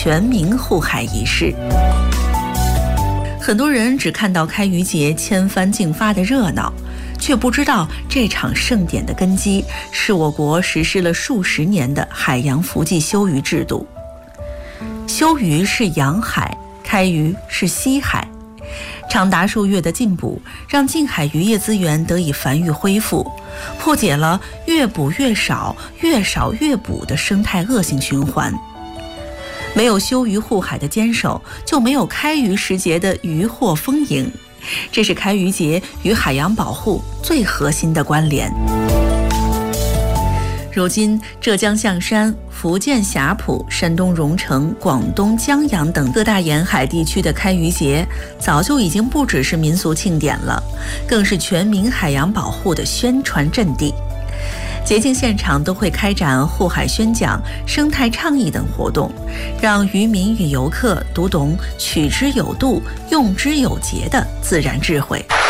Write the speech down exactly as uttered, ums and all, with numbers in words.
全民护海仪式。很多人只看到开渔节千帆竞发的热闹，却不知道这场盛典的根基是我国实施了数十年的海洋伏季休渔制度。休渔是养海，开渔是息海。长达数月的禁捕，让近海渔业资源得以繁育恢复，破解了越捕越少、越少越捕的生态恶性循环。没有休渔护海的坚守，就没有开渔时节的渔获丰盈，这是开渔节与海洋保护最核心的关联。如今，浙江象山、福建霞浦、山东荣成、广东江阳等各大沿海地区的开渔节，早就已经不只是民俗庆典了，更是全民海洋保护的宣传阵地。节庆现场都会开展护海宣讲、生态倡议等活动，让渔民与游客读懂取之有度、用之有节的自然智慧。